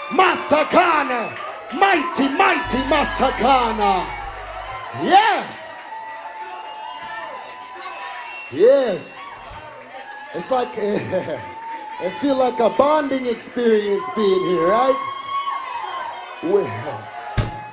Masakana. Mighty, mighty Masakana. Yeah. Yes. It's like, it feel like a bonding experience being here, right? Well,